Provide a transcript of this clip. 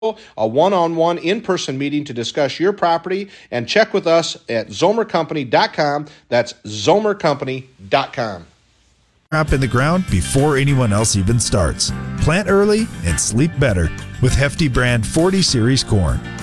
a one-on-one in-person meeting to discuss your property, and check with us at zomercompany.com. That's zomercompany.com. Crop in the ground before anyone else even starts. Plant early and sleep better with Hefty brand 40 Series corn.